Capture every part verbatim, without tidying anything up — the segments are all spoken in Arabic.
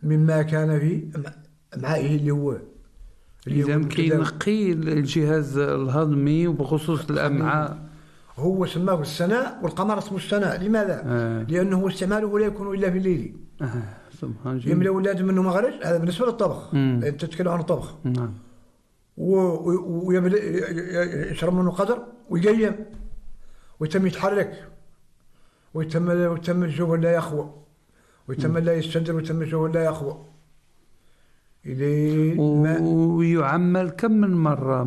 مما كان في امعائه اللي هو إذا كينقي الجهاز الهضمي وبخصوص الأمعاء. هو سماه السناء والقمر اسمه السناء. لماذا؟ آه. لأنه استعماله لا يكون إلا في الليل. آه. سبحان الله. يملأ أولاد منه مغرج. هذا بالنسبة للطبخ. أنت تتكلم عن الطبخ. نعم. ويشرب منه قدر ويقيم ويتم يتحرك ويتم ويتم الجو لا يخوى ويتم لا يستندر ويتم الجو لا يخوى. ويعمل كم من مرة؟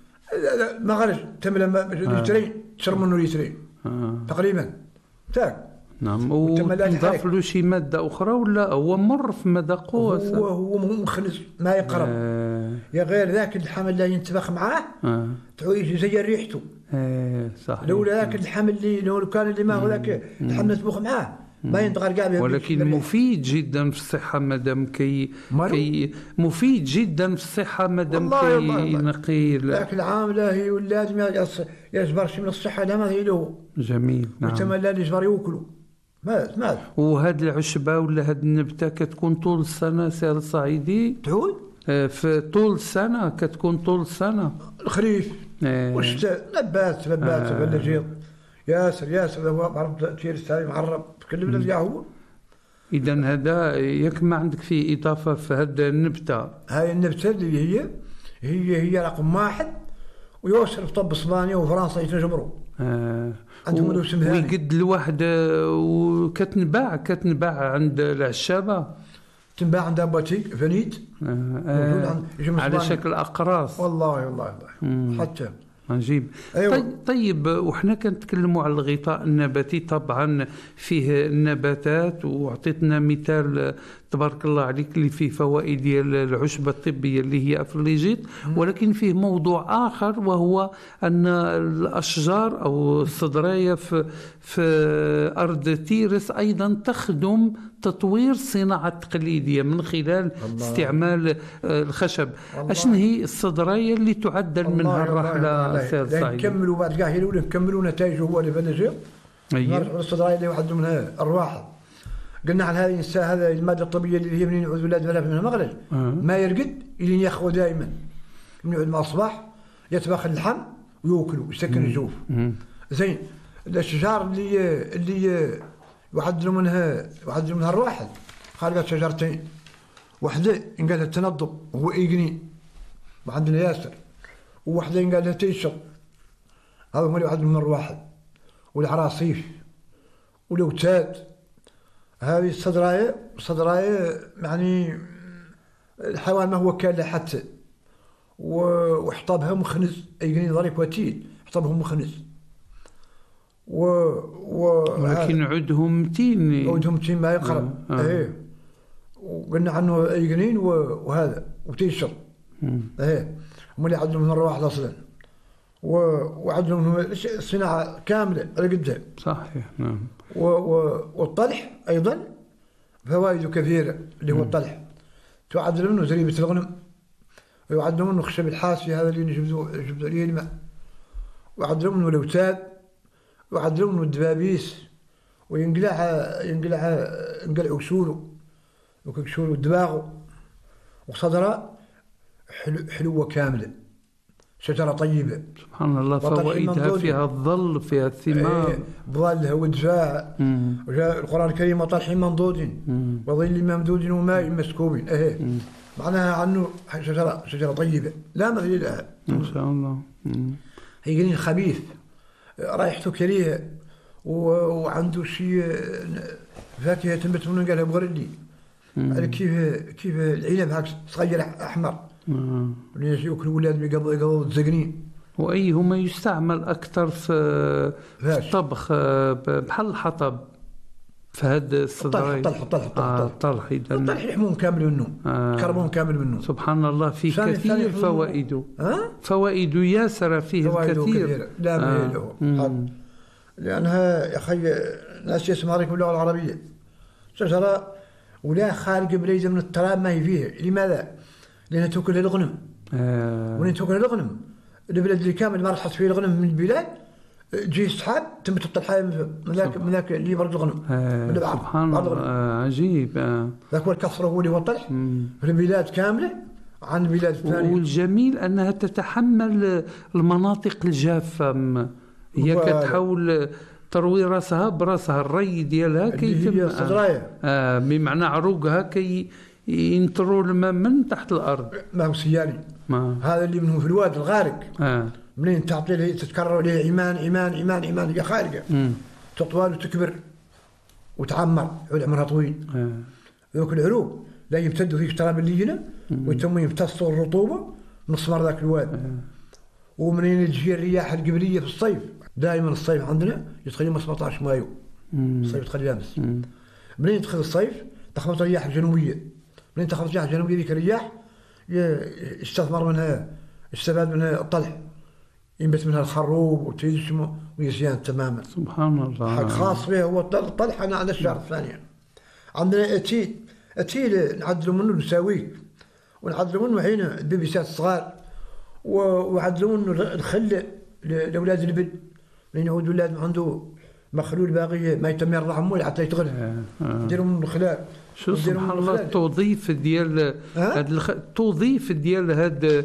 ما غرج تم لما لترين تشرب منه لترين آه. تقريبا تاك. نعم. وتضاف له شي مادة أخرى ولا هو مر في مدى قوة؟ هو هو مخنز ما يقرب. آه. يا غير ذاك الحمل اللي ينتبخ معاه آه. تعويش زي ريحته. آه. صح. لولا ذاك الحمل اللي لو كان اللي ما هو ذاك الحمل يطبخ معاه ما ينتقل كاع. ولكن مفيد جدا في الصحة مادام كي كي مفيد جدا في الصحة مادام كي ينقي. ذاك العاملة هي ولازم يجبر شي من الصحة لا ما هي له. جميل. نعم. وتملى اللي يجبر يوكلوا مات مات. وهاد العشبة ولا هاد النبتة كتكون طول السنة سي الصعيدي؟ تعود؟ آه في طول السنة كتكون طول السنة. الخريف آه. والشتاء نبات نبات آه. ولا جيض ياسر ياسر. هو معرف تير السالي معرب في كل بلد هو. إذا هذا ياك ما عندك فيه إضافة في هذا النبتة؟ هاي النبتة اللي هي هي هي رقم واحد ويوصل في طب اسبانيا وفرنسا يتجبروا. آه. عندهم له اسم ثاني. ويقد الواحد وكتنباع كتنباع عند العشابة. تنباع عند بوتيك فنيت. آه. آه. على شكل أقراص. والله والله والله حتى عجيب. أيوة. طيب, طيب وحنا كنتكلموا على الغطاء النباتي طبعا فيه النباتات وعطيتنا مثال تبارك الله عليك اللي فيه فوائد ديال العشبة الطبية اللي هي أفرليجيت، ولكن فيه موضوع آخر وهو أن الأشجار أو الصدرية في, في أرض تيرس أيضا تخدم تطوير الصناعة التقليدية من خلال الله. استعمال الخشب. أشن هي الصدرية اللي تعدل منها الرحلة سيد سعيد؟ نكملوا بعد كاع هي الأولى نكملوا نتائجه هو اللي بنجي. أيوة. نرجعوا للصدرية اللي واحد منها الرواحل. قلنا على هذه النساء هذا المادة الطبيعية اللي هي منين يعود ولاد ولا من المغرب أه. ما يرقد اللي ياخذ دائما من يعود مع الصباح يطبخ اللحم ويوكلوا يسكن الجوف. زين الاشجار اللي اللي يعدلوا منها يعدلوا منها الرواحل خالقت شجرتين، واحدة ينقال لها التنضب وهو إيقني وعندنا ياسر، وواحدة ينقال لها تيشر هذا هم اللي يعدلوا من الرواحل، والعراصيف والأوتاد. هذه الصدراية الصدراية يعني الحيوان ما هو كان له حتى وحطبها مخنز أيقني ظريف وتيل حطبها مخنز و و ولكن عودهم متين عودهم متين ما يقرب. آه. آه. ايه وقلنا عنه أيقنين وهذا وتيشر ايه هم اللي عدلوا من الرواح اصلا وعدلوا من الصناعة كاملة على قدها. صحيح. نعم. و و والطلح أيضا فوائده كثيرة اللي هو الطلح تعدل منه زريبة الغنم ويعدل منه خشب الحاسي هذا اللي نجبدوا نجبدوا عليه الماء، ويعدل منه الأوتاد ويعدل منه الدبابيس وينقلع ينقلع ينقلع وسوله وكسوله ودماغه وصدره حلو حلوة كاملة شجرة طيبة سبحان الله. فوائدها فيها الظل فيها الثمار. ايه بظلها ودفاعها. وجاء القرآن الكريم وطلح منضود وظل ممدود وماء مسكوب. ايه مم. معناها عنه شجرة شجرة طيبة لا مثيل لها ما شاء الله. هي قليل خبيث رائحته كريهة وعنده شيء فاكهة تنبت منه قالها بغردي على كيف كيف العنب هاك صغير أحمر اللي يأكل ولاد يقضوا يقضوا الزقنين. وأيهما يستعمل أكثر في, في الطبخ بحال الحطب في هذا الصدري؟ الطلح الطلح الطلح آه الطلح إذا الطلح يحمون كامل منه. آه كربون كامل منه. سبحان الله. فيه كثير فوائده. ها فوائده ياسر فيه فوائده الكثير. كثير. لا ما له لأنها يا أخي ناس يسمعوا باللغة العربية شجرة ولا خارج بريزة من التراب ما هي فيها. لماذا؟ لأنها تأكلها الغنم. آه. وين تأكلها الغنم البلد اللي كامل ما رحت فيه الغنم من البلاد جي سحاب تم تطلع من ذاك من ذاك اللي برد الغنم. آه سبحان الله. آه عجيب. آه ذاك هو الكسر هو اللي هو الطلح في البلاد كامله عن البلاد الثانيه. والجميل انها تتحمل المناطق الجافه، هي كتحاول تروي راسها براسها، الري ديالها كيتم آه, آه بمعنى عروقها كي ينطروا الماء من تحت الارض. ما هو سيالي ما. هذا اللي منه في الواد الغارق. آه. منين تعطي له تتكرر عليه ايمان ايمان ايمان ايمان هي خارقه تطول وتكبر وتعمر يعود عمرها طويل. آه. ذوك العروق لا يمتدوا فيك تراب اللينه ويتم يمتصوا الرطوبه نصمر ذاك الواد. آه. ومنين تجي الرياح القبليه في الصيف، دائما الصيف عندنا يدخل يوم سبعطاش مايو. مم. الصيف يدخل يامس. مم. منين يدخل الصيف تخبط الرياح الجنوبيه، منين تخبط الرياح الجنوبيه ذيك الرياح يستثمر منها يستفاد منها الطلح، ينبت منها الخروب وتيشم ويزيان تماما. سبحان الله. حق خاص به هو الطلح. انا عندنا الشهر الثاني عندنا اتيل اتيل نعدلوا منه نساويه ونعدلوا منه حين البيبيسات الصغار، وعدلوا منه الخل لاولاد البن لين يعود ولاد عنده مخلول باقي ما يتم يرضعهم حتى يتغلب. نديروا منه الخلال. شو سبحان الله التوظيف ديال هذا الخ... التوظيف ديال هذا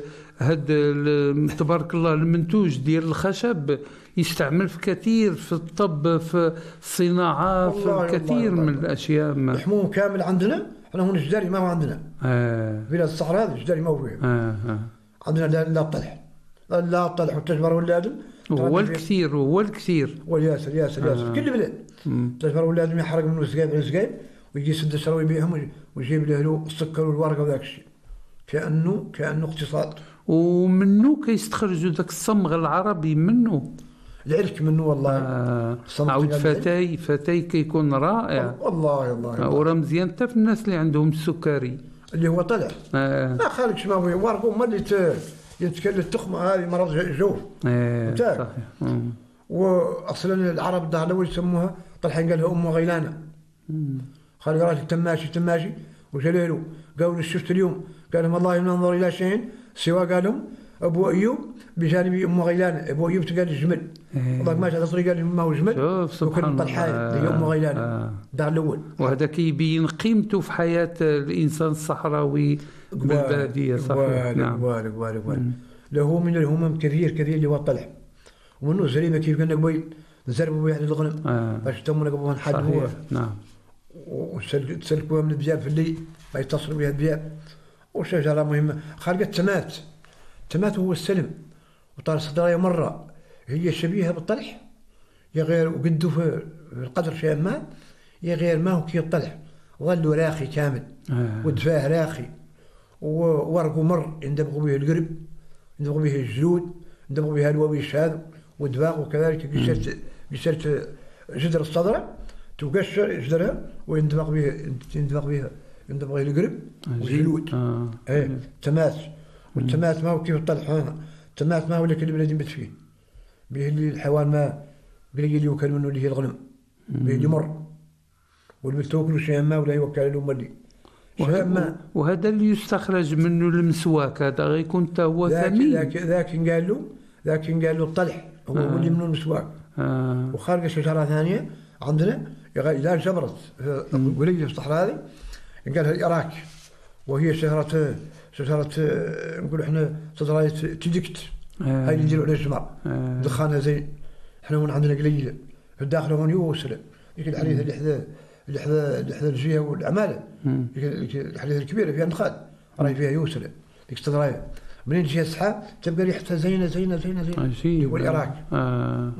هذا تبارك الله المنتوج ديال الخشب يستعمل في كثير في الطب في الصناعه في كثير من الاشياء. الحموم كامل عندنا احنا هون الجداري ما هو عندنا. آه. بلاد الصحراء هذا الجداري ما هو فيه. آه. آه. عندنا لا, لا الطلح لا الطلح والتجبر واللادم هو الكثير هو الكثير والياسر ياسر ياسر آه. في كل بلاد التجبر واللادم يحرق منه سقايب على سقايب ويجي يسد الشرا ويبيعهم ويجيب له السكر والورقه وذاك الشيء كانه كانه اقتصاد. ومنه كيستخرجوا ذاك الصمغ العربي منه العرك منه والله. آه عود فتاي فتاي كيكون رائع والله والله. وراه مزيان حتى في الناس اللي عندهم السكري اللي هو طلع. آه. ما خالقش ما هو ورقه ما اللي يتكلم التخمه هذه مرض جوف. آه صحيح. واصلا العرب الدهر الاول يسموها طلحه قال لها ام غيلانه. خالق راسي التماشي التماشي وجليله قالوا شفت اليوم قال لهم والله ما ننظر الى شيء سوى قال لهم ابو ايوب بجانب ام غيلان. ابو ايوب قال الجمل والله ما على طريق قال ما هو جمل وكان طلحه اللي ام غيلان الدار الاول. وهذا كيبين قيمته في حياه الانسان الصحراوي بالباديه. صحيح. نعم. والك والك والك له من الهمم كثير كثير اللي هو الطلح ومنه زريبه كيف قلنا قبيل نزربوا يعني الغنم باش تمنا قبل نحد هو. نعم. وتسلكوها من البياب في الليل ما يتصلوا بها البياب. وشجره مهمه خارقه التمات. التمات هو السلم وطار الصدرايه مره هي شبيهه بالطلح يا غير وقدوا في القدر شيء ما يا غير ما هو كي الطلح ظلوا راخي كامل. آه. ودفاه راخي وورقه مر يندبغوا به القرب يندبغوا به الجلود يندبغوا بها الوبيش هذا ودباغ وكذلك قشرت قشرت جدر الصدره تقشر جدرها ويندبغ به يندبغ بها يندبغ به القرب والجلود. آه. ايه تماس. والتماس ما هو كيف الطلح. التماس ما هو اللي كل بلاد ينبت فيه به اللي الحيوان ما بيجي اللي يوكل منه اللي هي الغنم به اللي مر واللي توكلوا شيء ما ولا يوكل له ملي شيء ما. وهذا اللي يستخرج منه المسواك هذا غيكون حتى هو ثمين. ذاك ذاك قال له ذاك قال له الطلح هو آه. اللي منه المسواك. آه. وخارج شجره ثانيه عندنا إذا جبرت قليلة في الصحراء هذه قالها الإراك وهي شجرة شجرة نقول احنا شجرة تدكت. آه. هاي اللي نديروا عليها الجمر. آه. دخانها زين احنا هون عندنا قليلة في الداخل هون يوصل ديك الحديث اللي حدا اللي حدا اللي حدا الجهة والعمالة ديك الحديث الكبيرة فيها نخال راهي فيها يوصل ديك الشجرة منين تجي السحاب تبقى ريحتها زينة زينة زينة زينة. هو العراق. آه.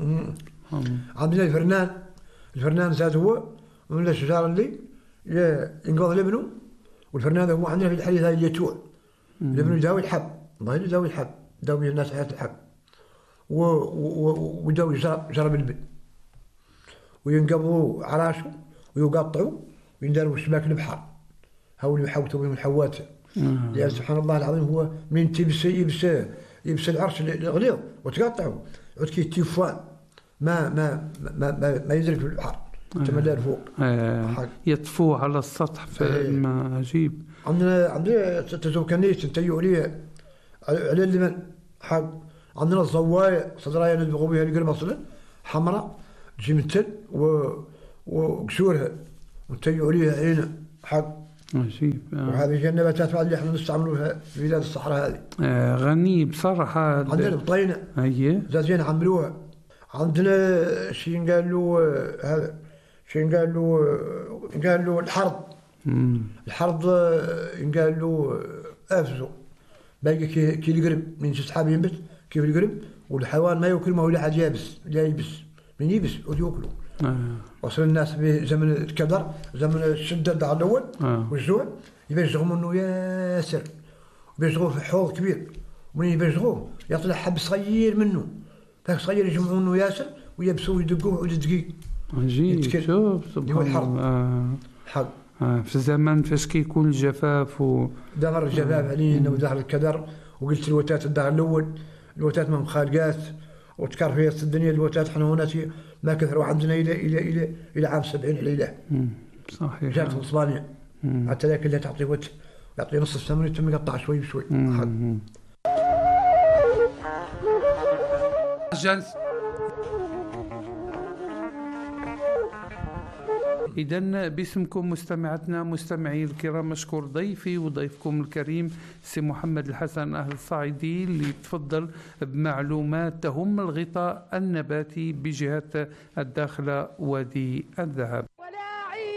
عندنا الفرنان الفرنان زاد هو من الشجار اللي ينقض لبنه والفرنان هو عندنا في الحديث هاي اليتوع لبنه يداوي الحب الله يداوي الحب يداوي الناس حياة الحب ويداوي جرب البن وينقضوا عراشه ويقطعوا وينداروا شباك البحر هو اللي يحوتوا بهم الحوات. لأن سبحان الله العظيم هو من تبس يبس يبس العرش الغليظ وتقطعوا عود كي تيفوان ما ما ما ما, ما يدرك في البحر تملأ فوق. آه. يطفو على السطح في الماء. عجيب. عندنا عندنا تزوكنيت نتيجوا عليه على اللمن حق عندنا الزوايا صدرايا ندبغوا بها القرب اصلا حمراء تجي من التل وقشورها ونتيعوا عليها عينه حق. عجيب. آه. وهذه هي النباتات بعد اللي احنا نستعملوها في بلاد الصحراء هذه. آه غني بصراحة. عندنا بطينة. أيه. زين عملوها. عندنا شيء قال له هذا شيء قال له قال له الحرض. مم. الحرض قال له افزو باقي كي كي القرب من تسحب ينبت كيف القرب والحيوان ما ياكل ما هو لا يابس لا يبس من يبس وياكلوا. آه. وصل الناس في زمن الكدر زمن الشده تاع الاول آه. والجوع يبيشغوا منه ياسر يبيشغوا في حوض كبير ومن يبيشغوه يطلع حب صغير منه ذاك صغير يجمعوا منه ياسر ويبسوا ويدقوه عود دقيق. عجيب. شوف سبحان الله. آه. حق. آه. في الزمان فاش كيكون الجفاف و دمر الجفاف علينا وظهر الكدر وقلت الوتات الدار الاول الوتات ما خالقات وتكر في الدنيا الوتات حنا هنا ما كثروا عندنا الى الى الى الى عام سبعين عليله. صحيح. جات اسبانيا حتى ذاك اللي تعطي وت يعطي نص الثمن يتم يقطع شوي بشوي. جالس. إذن باسمكم مستمعتنا مستمعي الكرام مشكور ضيفي وضيفكم الكريم سي محمد الحسن أهل الصعيدي اللي تفضل بمعلومات تهم الغطاء النباتي بجهة الداخلة وادي الذهب.